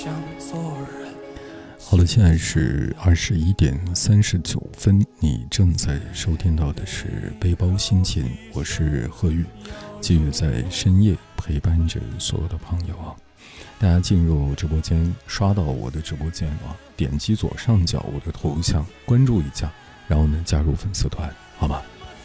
好了，现在是21:39，你正在收听到的是背包心情，我是贺宇，继续在深夜陪伴着所有的朋友啊。大家进入直播间，刷到我的直播间点击左上角我的头像，关注一下，然后呢加入粉丝团，好吗？